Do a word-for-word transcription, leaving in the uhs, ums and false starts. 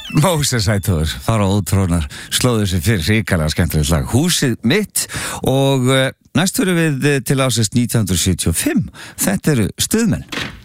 Móses Sæþór, fara ótrónar, slóðu sig fyrir hrikalega skemmtilegt lag Húsið mitt og uh, næst fyrir við til ásins nítján hundruð sjötíu og fimm. Þetta eru Stuðmenn.